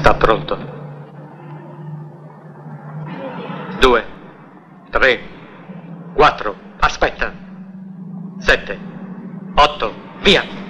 Sta pronto. 2, 3, 4, aspetta. 7, 8, via!